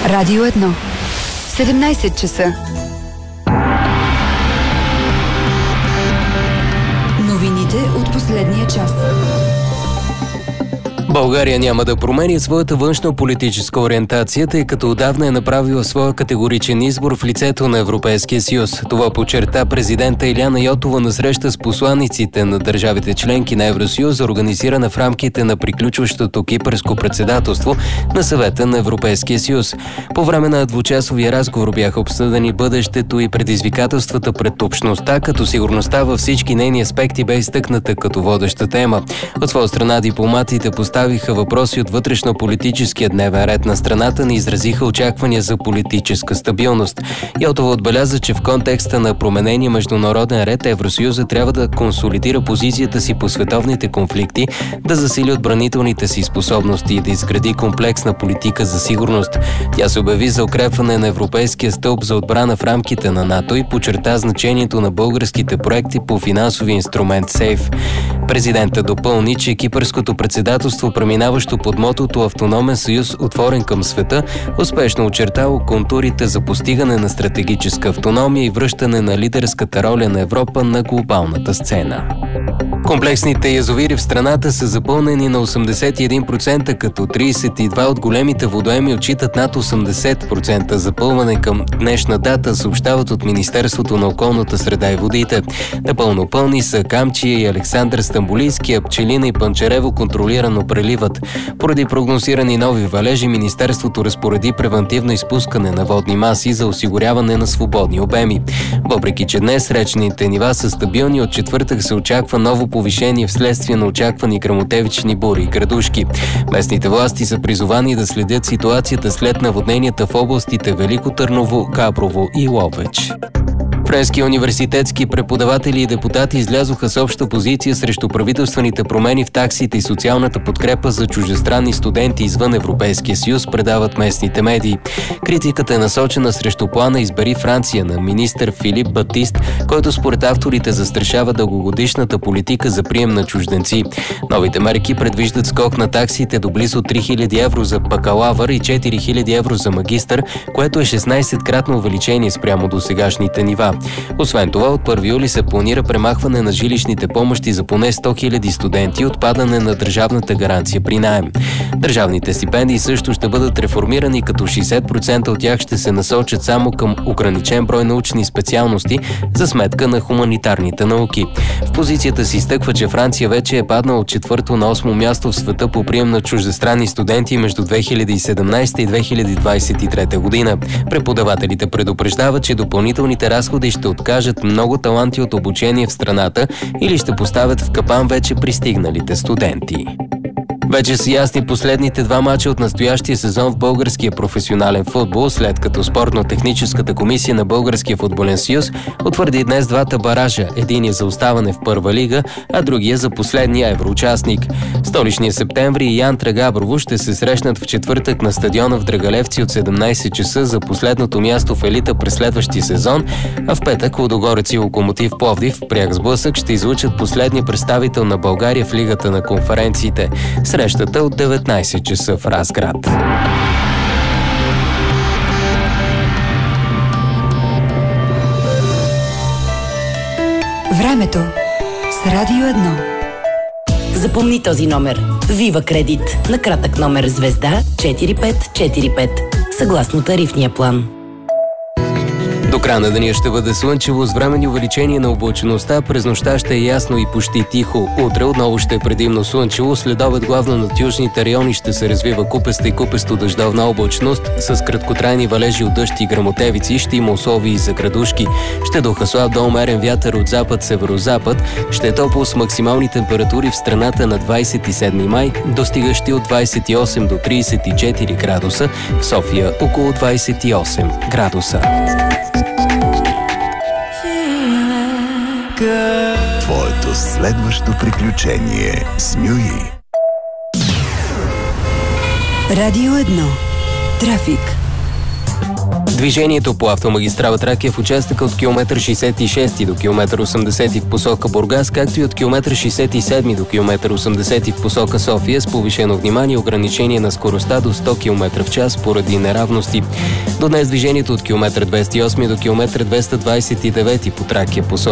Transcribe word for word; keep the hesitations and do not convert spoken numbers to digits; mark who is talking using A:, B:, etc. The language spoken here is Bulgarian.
A: Радио едно. седемнайсет часа. Новините от последния час.
B: България няма да промени своята външно-политическа ориентация, тъй като отдавна е направила своя категоричен избор в лицето на Европейския съюз. Това подчерта президента Илияна Йотова на среща с посланиците на държавите членки на Евросъюз, организирана в рамките на приключващото кипърско председателство на Съвета на Европейския съюз. По време на двучасовия разговор бяха обсъдени бъдещето и предизвикателствата пред общността, като сигурността във всички нейни аспекти бе изтъкната като водеща тема. От своя страна дипломатите поставиха въпроси от вътрешно-политическия дневен ред на страната, не изразиха очаквания за политическа стабилност. Йотова отбеляза, че в контекста на променения международен ред Евросъюза трябва да консолидира позицията си по световните конфликти, да засили отбранителните си способности и да изгради комплексна политика за сигурност. Тя се обяви за укрепване на Европейския стълб за отбрана в рамките на НАТО и подчерта значението на българските проекти по финансови инструмент СЕЙФ. Президентът допълни, че кипърското председателство, преминаващо под мотото «Автономен съюз, отворен към света», успешно очертало контурите за постигане на стратегическа автономия и връщане на лидерската роля на Европа на глобалната сцена. Комплексните язовири в страната са запълнени на осемдесет и един процента, като трийсет и два от големите водоеми отчитат над осемдесет процента запълване към днешна дата, съобщават от Министерството на околната среда и водите. Напълно пълни са Камчия и Александър Стамболийски, а Пчелина и Панчарево контролирано преливат. Поради прогнозирани нови валежи, Министерството разпореди превантивно изпускане на водни маси за осигуряване на свободни обеми. Въпреки че днес речните нива са стабилни, от четвъртък се очаква ново повишение вследствие на очаквани гръмотевични бури и градушки. Местните власти са призовани да следят ситуацията след наводненията в областите Велико Търново, Габрово и Ловеч. Френски университетски преподаватели и депутати излязоха с обща позиция срещу правителствените промени в таксите и социалната подкрепа за чуждестранни студенти извън Европейския съюз, предават местните медии. Критиката е насочена срещу плана «Избери Франция» на министър Филип Батист, който според авторите застрашава дългогодишната политика за прием на чужденци. Новите мерки предвиждат скок на таксите до близо три хиляди евро за бакалавър и четири хиляди евро за магистър, което е шестнайсеткратно увеличение спрямо досегашните нива. Освен това, от първи юли се планира премахване на жилищните помощи за поне сто хиляди студенти и отпадане на държавната гаранция при наем. Държавните стипендии също ще бъдат реформирани, като шейсет процента от тях ще се насочат само към ограничен брой научни специалности за сметка на хуманитарните науки. В позицията си изтъква, че Франция вече е паднала от четвърто на осмо място в света по прием на чуждестранни студенти между две хиляди и седемнайсета и две хиляди двайсет и трета година. Преподавателите предупреждават, че допълнителните разходи ще откажат много таланти от обучение в страната или ще поставят в капан вече пристигналите студенти. Вече са ясни последните два мача от настоящия сезон в българския професионален футбол, след като Спортно-техническата комисия на Българския футболен съюз утвърди днес двата баража, единия за оставане в първа лига, а другия за последния евроучастник. Столичния Септември и Янтра Габрово ще се срещнат в четвъртък на стадиона в Драгалевци от седемнайсет часа за последното място в елита през следващия сезон, а в петък Лудогорец и Локомотив Пловдив в пряк сблъсък ще излучат последния представител на България в Лигата на конференциите. Срещата от деветнайсет часа в Разград.
A: Времето с Радио едно.
C: Запомни този номер. Вива Кредит. На кратък номер звезда четири пет четири пет. Съгласно тарифния план.
B: До края на деня ще бъде слънчево с временни увеличение на облачността. През нощта ще е ясно и почти тихо. Утре отново ще е предимно слънчево. След обед главно над южните райони ще се развива купеста и купесто дъждовна облачност. С краткотрайни валежи от дъжд и гръмотевици ще има условия и за градушки. Ще духа слаб до умерен вятър от запад-северозапад. Ще е топло с максимални температури в страната на двайсет и седми май, достигащи от двайсет и осем до трийсет и четири градуса. В София около двайсет и осем градуса.
D: Твоето следващо приключение с Мюи.
A: Радио едно. Трафик.
B: Движението по автомагистрала Тракия в участъка от километър шейсет и шести до километър осемдесети в посока Бургас, както и от километър шейсет и седми до километър осемдесети в посока София с повишено внимание и ограничение на скоростта до сто километра в час поради неравности. До днес движението от километър двеста и осми до километър двеста двадесет и девети по Тракия посока